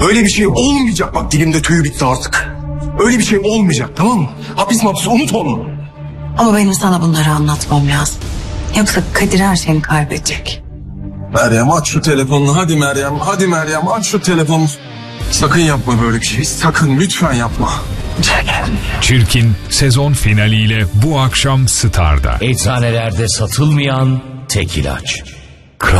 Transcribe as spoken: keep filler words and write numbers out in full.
Öyle bir şey olmayacak, bak dilimde tüy bitti artık. Öyle bir şey olmayacak, tamam mı? Hapis mapis unut onu. Ama benim sana bunları anlatmam lazım. Yoksa Kadir her şeyini kaybedecek. Meryem aç şu telefonunu, hadi Meryem, hadi Meryem aç şu telefonu. Sakın yapma böyle bir şey, sakın, lütfen yapma. Çirkin sezon finaliyle bu akşam Star'da. Eczanelerde satılmayan tek ilaç.